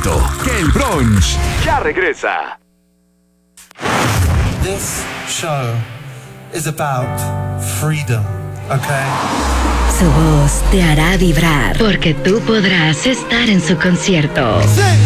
momento que el brunch ya regresa. This show is about freedom, okay? Su voz te hará vibrar porque tú podrás estar en su concierto. Sí.